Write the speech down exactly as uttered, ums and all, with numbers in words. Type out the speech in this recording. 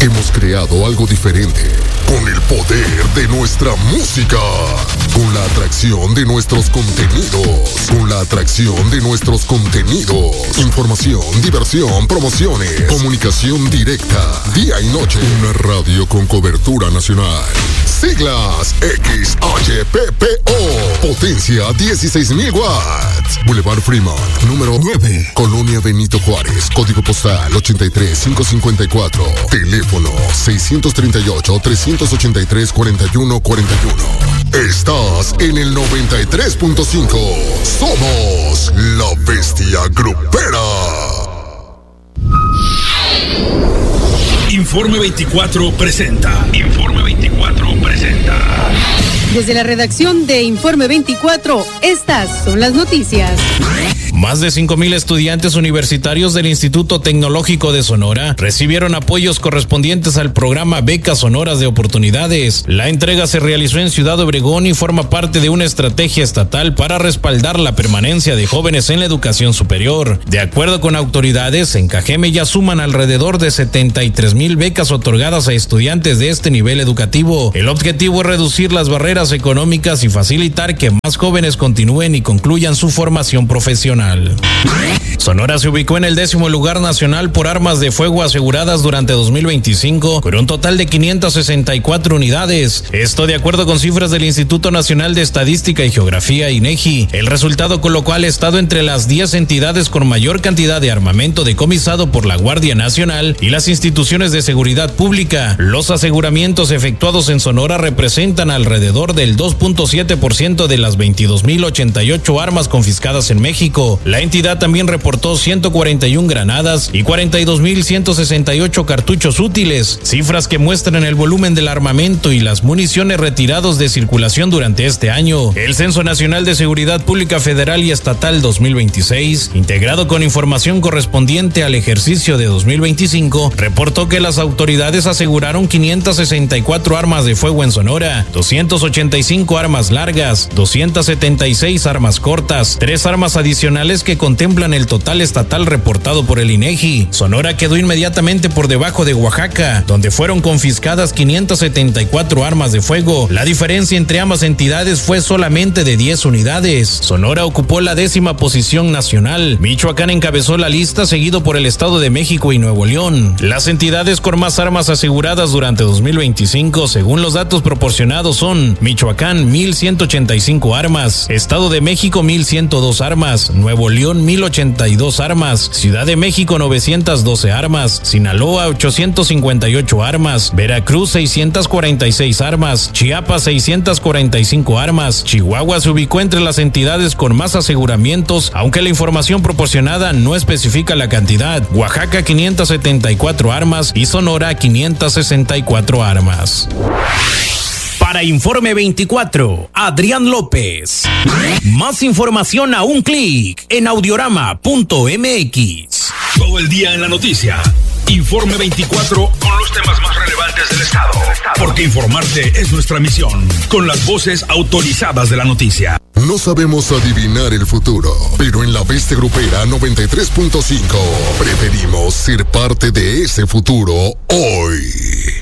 Hemos creado algo diferente, con el poder de nuestra música, con la atracción de nuestros contenidos, con la atracción de nuestros contenidos, información, diversión, promociones, comunicación directa, día y noche, una radio con cobertura nacional. Siglas X H P P O, potencia dieciséis mil watts. Boulevard Fremont, número nueve, Colonia Benito Juárez, código postal ochenta y tres mil quinientos cincuenta y cuatro, teléfono seiscientos treinta y ocho, trescientos ochenta y tres, cuarenta y uno cuarenta y uno. Estás en el noventa y tres punto cinco. Somos la bestia grupera. Informe veinticuatro presenta. Informe veinticuatro presenta. Desde la redacción de Informe veinticuatro, estas son las noticias. Más de cinco mil estudiantes universitarios del Instituto Tecnológico de Sonora recibieron apoyos correspondientes al programa Becas Sonoras de Oportunidades. La entrega se realizó en Ciudad Obregón y forma parte de una estrategia estatal para respaldar la permanencia de jóvenes en la educación superior. De acuerdo con autoridades, en Cajeme ya suman alrededor de setenta y tres mil becas otorgadas a estudiantes de este nivel educativo. El objetivo es reducir las barreras económicas y facilitar que más jóvenes continúen y concluyan su formación profesional. Sonora se ubicó en el décimo lugar nacional por armas de fuego aseguradas durante dos mil veinticinco, con un total de quinientas sesenta y cuatro unidades. Esto de acuerdo con cifras del Instituto Nacional de Estadística y Geografía, INEGI. El resultado colocó al estado entre las diez entidades con mayor cantidad de armamento decomisado por la Guardia Nacional y las instituciones de seguridad pública. Los aseguramientos efectuados en Sonora representan alrededor del dos punto siete por ciento de las veintidós mil ochenta y ocho armas confiscadas en México. La entidad también reportó ciento cuarenta y una granadas y cuarenta y dos mil ciento sesenta y ocho cartuchos útiles, cifras que muestran el volumen del armamento y las municiones retirados de circulación durante este año. El Censo Nacional de Seguridad Pública Federal y Estatal dos mil veintiséis, integrado con información correspondiente al ejercicio de dos mil veinticinco, reportó que las autoridades aseguraron quinientas sesenta y cuatro armas de fuego en Sonora, doscientas ochenta y cinco armas largas, doscientas setenta y seis armas cortas, tres armas adicionales que contemplan el total estatal reportado por el INEGI. Sonora quedó inmediatamente por debajo de Oaxaca, donde fueron confiscadas quinientas setenta y cuatro armas de fuego. La diferencia entre ambas entidades fue solamente de diez unidades. Sonora ocupó la décima posición nacional. Michoacán encabezó la lista, seguido por el Estado de México y Nuevo León. Las entidades con más armas aseguradas durante dos mil veinticinco, según los datos proporcionados, son Michoacán mil ciento ochenta y cinco armas, Estado de México mil ciento dos armas, Nuevo León mil ochenta y dos armas, Ciudad de México novecientas doce armas, Sinaloa ochocientas cincuenta y ocho armas, Veracruz seiscientas cuarenta y seis armas, Chiapas seiscientas cuarenta y cinco armas, Chihuahua se ubicó entre las entidades con más aseguramientos, aunque la información proporcionada no especifica la cantidad. Oaxaca quinientas setenta y cuatro armas y Sonora quinientas sesenta y cuatro armas. Para Informe veinticuatro, Adrián López. Más información a un clic en audiorama punto m x. Todo el día en la noticia. Informe veinticuatro con los temas más relevantes del estado. Porque informarte es nuestra misión. Con las voces autorizadas de la noticia. No sabemos adivinar el futuro, pero en la Bestia Grupera noventa y tres punto cinco preferimos ser parte de ese futuro hoy.